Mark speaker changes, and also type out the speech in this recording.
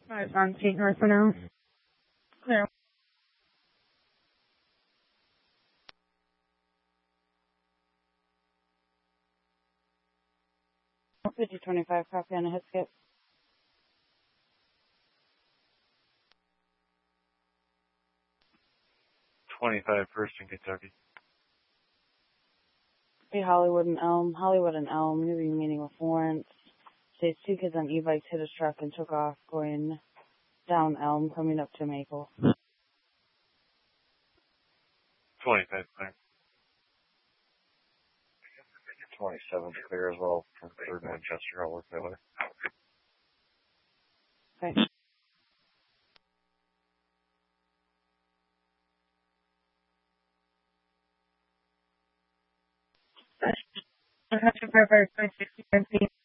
Speaker 1: It's on State North for now. Clear.
Speaker 2: 5025, copy on a hit skip.
Speaker 3: 25 First in Kentucky.
Speaker 2: Hey, Hollywood and Elm. Hollywood and Elm, you'll be meeting with Lawrence. States 2 kids on e-bikes hit his truck and took off going down Elm, coming up to Maple.
Speaker 3: 25 clear.
Speaker 4: 27 clear as well from 3rd Manchester. I'll work that way.
Speaker 2: Okay.
Speaker 1: I'm not sure if I 60